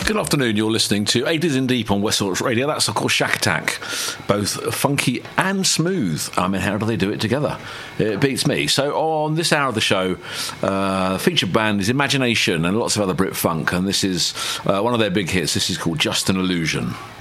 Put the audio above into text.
Good afternoon, you're listening to 80s in Deep on West Sussex Radio. That's, of course, Shack Attack. Both funky and smooth. I mean, how do they do it together? It beats me. So on this hour of the show, the featured band is Imagination and lots of other Brit funk, and this is one of their big hits. This is called Just an Illusion.